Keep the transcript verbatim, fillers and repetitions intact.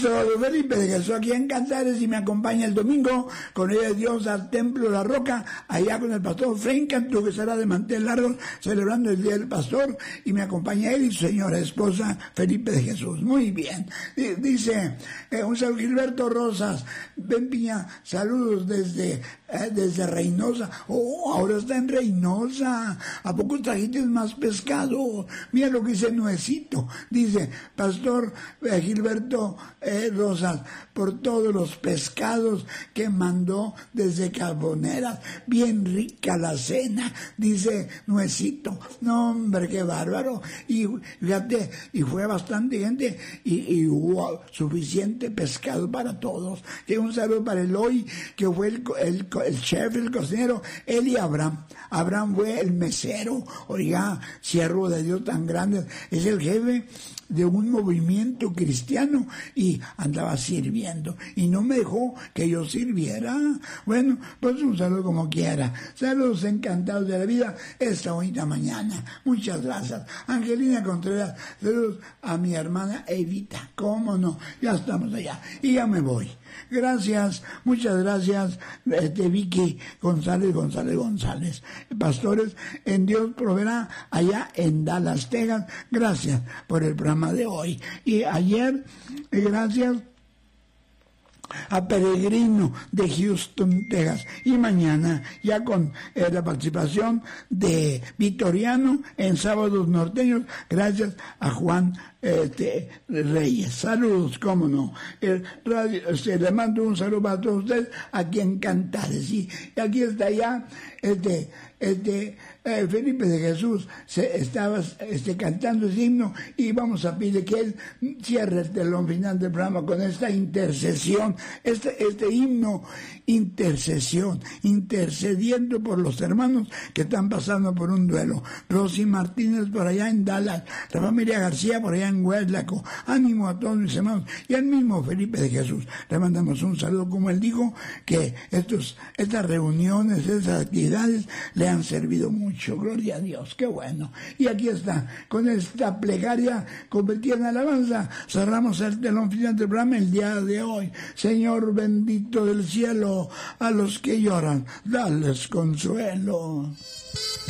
Soy Felipe de Jesús aquí en Cantares y me acompaña el domingo con ella de Dios al Templo La Roca, allá con el pastor Frank Cantú, que será de mantel largo celebrando el Día del Pastor, y me acompaña él y su señora esposa Felipe de Jesús. Muy bien. Dice eh, un saludo Gilberto Rosas, Ben Piña, saludos desde eh, desde Reynosa. Oh, ahora está en Reynosa. ¿A poco trajiste más pescado? Mira lo que dice Nuecito. Dice, pastor eh, Gilberto eh, Rosas, por todos los pescados que mandó desde Carboneras. Bien rica la cena, dice Nuecito. No, hombre, qué bárbaro. Y fíjate, y fue bastante gente y, y hubo suficiente pescado para todos. Que un saludo para Eloy, que fue el, el, el chef, el cocinero, él y Abraham. Abraham fue el mesero. Oiga, siervo de Dios tan grande, es el jefe de un movimiento cristiano y andaba sirviendo y no me dejó que yo sirviera. Bueno, pues un saludo como quiera. Saludos encantados de la vida esta bonita mañana. Muchas gracias. Angelina Contreras, saludos a mi hermana Evita. ¿Cómo no? Ya estamos allá y ya me voy. Gracias, muchas gracias, este, Vicky González, González, González. Pastores en Dios proveerá allá en Dallas, Texas. Gracias por el programa de hoy. Y ayer, gracias a Peregrino de Houston, Texas. Y mañana ya con eh, la participación de Victoriano en Sábados Norteños, gracias a Juan este, Reyes. Saludos, cómo no. El radio, se le mando un saludo para todos ustedes aquí en Cantares. Y aquí está ya este, este eh, Felipe de Jesús se estaba este, cantando ese himno y vamos a pedirle que él cierre el telón final del programa con esta intercesión, este, este himno, intercesión, intercediendo por los hermanos que están pasando por un duelo. Rosy Martínez por allá en Dallas, la familia García por allá en Hueslaco. Ánimo a todos mis hermanos y al mismo Felipe de Jesús. Le mandamos un saludo, como él dijo, que estos, estas reuniones, estas actividades le han servido mucho. Gloria a Dios, qué bueno. Y aquí está, con esta plegaria convertida en alabanza, cerramos el telón final del programa el día de hoy. Señor bendito del cielo, a los que lloran, dales consuelo.